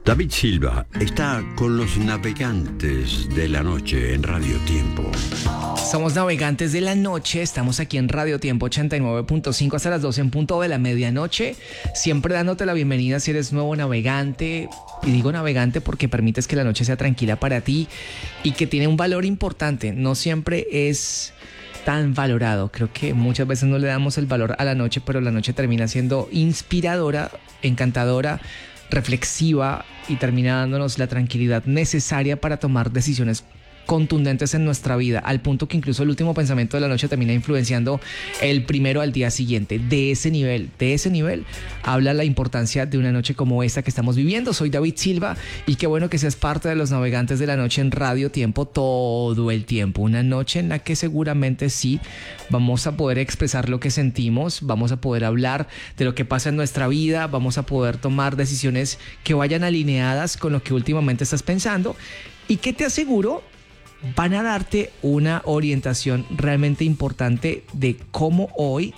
David Silva está con los navegantes de la noche en Radio Tiempo. Somos navegantes de la noche, estamos aquí en Radio Tiempo 89.5 hasta las 12 en punto de la medianoche, siempre dándote la bienvenida si eres nuevo navegante. Y digo navegante porque permites que la noche sea tranquila para ti y que tiene un valor importante. No siempre es tan valorado. Creo que muchas veces no le damos el valor a la noche, pero la noche termina siendo inspiradora, encantadora, reflexiva y termina dándonos la tranquilidad necesaria para tomar decisiones contundentes en nuestra vida, al punto que incluso el último pensamiento de la noche termina influenciando el primero al día siguiente. De ese nivel habla la importancia de una noche como esta que estamos viviendo. Soy David Silva y qué bueno que seas parte de los navegantes de la noche en Radio Tiempo todo el tiempo. Una noche en la que seguramente sí vamos a poder expresar lo que sentimos, vamos a poder hablar de lo que pasa en nuestra vida, vamos a poder tomar decisiones que vayan alineadas con lo que últimamente estás pensando y que te aseguro van a darte una orientación realmente importante de cómo hoy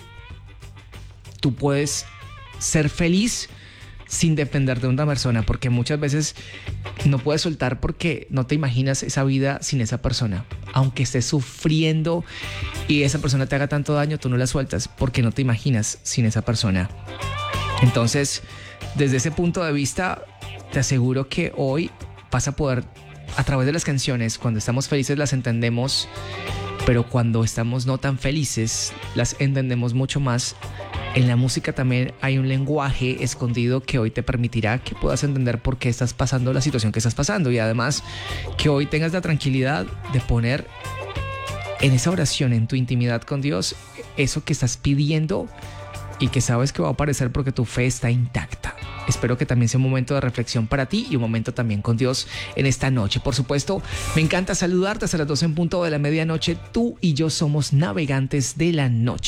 tú puedes ser feliz sin depender de una persona, porque muchas veces no puedes soltar porque no te imaginas esa vida sin esa persona. Aunque estés sufriendo y esa persona te haga tanto daño, tú no la sueltas porque no te imaginas sin esa persona. Entonces, desde ese punto de vista, te aseguro que hoy vas a poder, a través de las canciones, cuando estamos felices las entendemos, pero cuando estamos no tan felices las entendemos mucho más. En la música también hay un lenguaje escondido que hoy te permitirá que puedas entender por qué estás pasando la situación que estás pasando, y además que hoy tengas la tranquilidad de poner en esa oración, en tu intimidad con Dios, eso que estás pidiendo y que sabes que va a aparecer porque tu fe está intacta. Espero que también sea un momento de reflexión para ti y un momento también con Dios en esta noche. Por supuesto, me encanta saludarte hasta las 12 en punto de la medianoche. Tú y yo somos navegantes de la noche.